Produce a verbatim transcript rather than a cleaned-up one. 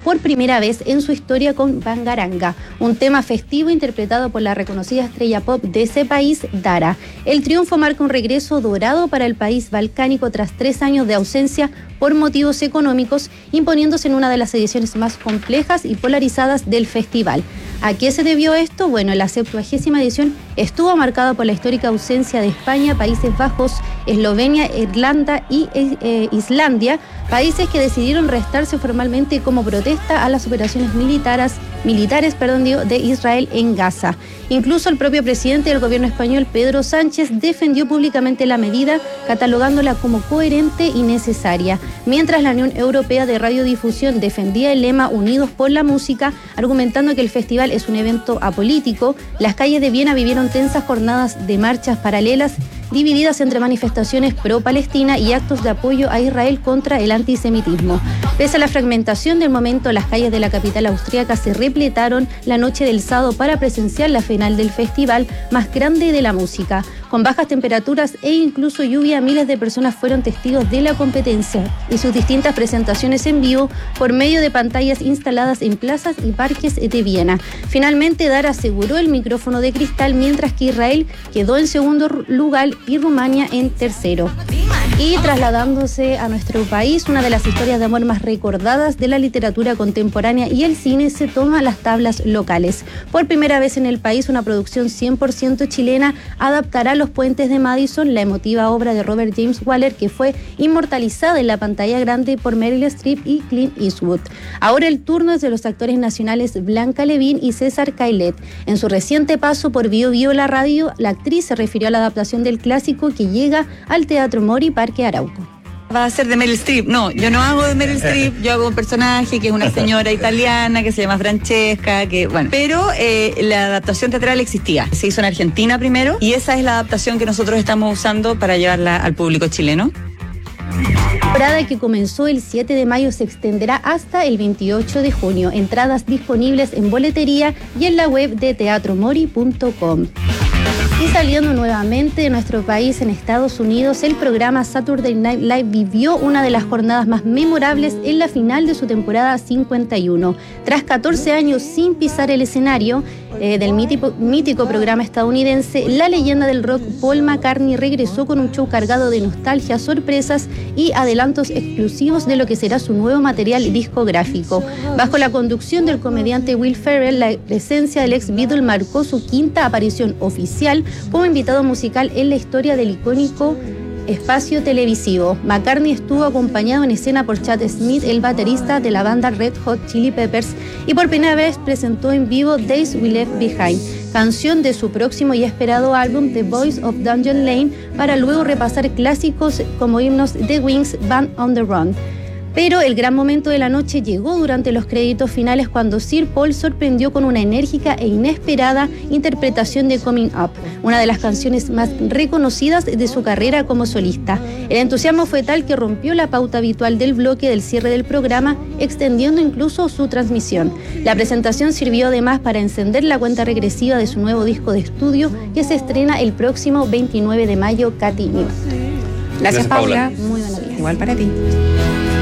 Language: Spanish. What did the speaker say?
por primera vez en su historia con Bangaranga, un tema festivo interpretado por la reconocida estrella pop de ese país, Dara. El triunfo marca un regreso dorado para el país balcánico tras tres años de ausencia por motivos económicos, imponiéndose en una de las ediciones más complejas y polarizadas del festival. ¿A qué se debió esto? Bueno, la septuagésima edición estuvo marcada por la histórica ausencia de España, Países Bajos, Eslovenia, Irlanda y eh, Islandia, países que decidieron restarse formalmente como protesta a las operaciones militares, militares perdón, digo, de Israel en Gaza. Incluso el propio presidente del gobierno español, Pedro Sánchez, defendió públicamente la medida, catalogándola como coherente y necesaria, mientras la Unión Europea de Radiodifusión defendía el lema Unidos por la Música, argumentando que el festival es un evento apolítico. Las calles de Viena vivieron tensas jornadas de marchas paralelas, divididas entre manifestaciones pro-Palestina y actos de apoyo a Israel contra el antisemitismo. Pese a la fragmentación del momento, las calles de la capital austríaca se repletaron la noche del sábado para presenciar la final del festival más grande de la música. Con bajas temperaturas e incluso lluvia, miles de personas fueron testigos de la competencia y sus distintas presentaciones en vivo por medio de pantallas instaladas en plazas y parques de Viena. Finalmente, Dara aseguró el micrófono de cristal, mientras que Israel quedó en segundo lugar y Rumania en tercero. Y trasladándose a nuestro país, una de las historias de amor más recordadas de la literatura contemporánea y el cine se toma las tablas locales. Por primera vez en el país, una producción cien por ciento chilena adaptará Los Puentes de Madison, la emotiva obra de Robert James Waller, que fue inmortalizada en la pantalla grande por Meryl Streep y Clint Eastwood. Ahora el turno es de los actores nacionales Blanca Levín y César Caillet. En su reciente paso por Bio Bio la radio, la actriz se refirió a la adaptación del clásico que llega al Teatro Mori Parque Arauco. Va a ser de Meryl Streep. No, yo no hago de Meryl Streep, yo hago un personaje que es una señora italiana que se llama Francesca, que bueno, pero eh, la adaptación teatral existía. Se hizo en Argentina primero y esa es la adaptación que nosotros estamos usando para llevarla al público chileno. La temporada, que comenzó el siete de mayo, se extenderá hasta el veintiocho de junio. Entradas disponibles en boletería y en la web de teatro mori punto com. Y saliendo nuevamente de nuestro país, en Estados Unidos, el programa Saturday Night Live vivió una de las jornadas más memorables en la final de su temporada cincuenta y uno. Tras catorce años sin pisar el escenario eh, del mítico, mítico programa estadounidense, la leyenda del rock Paul McCartney regresó con un show cargado de nostalgia, sorpresas y adelantos exclusivos de lo que será su nuevo material discográfico. Bajo la conducción del comediante Will Ferrell, la presencia del ex Beatle marcó su quinta aparición oficial como invitado musical en la historia del icónico espacio televisivo. McCartney estuvo acompañado en escena por Chad Smith, el baterista de la banda Red Hot Chili Peppers, y por primera vez presentó en vivo Days We Left Behind, canción de su próximo y esperado álbum The Voice of Dungeon Lane, para luego repasar clásicos como himnos de Wings, Band on the Run. Pero el gran momento de la noche llegó durante los créditos finales, cuando Sir Paul sorprendió con una enérgica e inesperada interpretación de Coming Up, una de las canciones más reconocidas de su carrera como solista. El entusiasmo fue tal que rompió la pauta habitual del bloque del cierre del programa, extendiendo incluso su transmisión. La presentación sirvió además para encender la cuenta regresiva de su nuevo disco de estudio, que se estrena el próximo veintinueve de mayo, Katy New. Gracias, Paula. Muy buenos días. Igual para ti.